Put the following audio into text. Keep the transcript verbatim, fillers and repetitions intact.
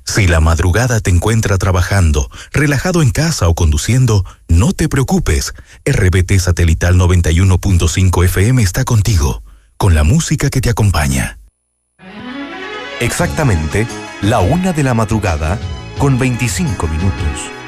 Si la madrugada te encuentra trabajando, relajado en casa o conduciendo, no te preocupes. R B T Satelital noventa y uno punto cinco F M está contigo, con la música que te acompaña. Exactamente la una de la madrugada con veinticinco minutos.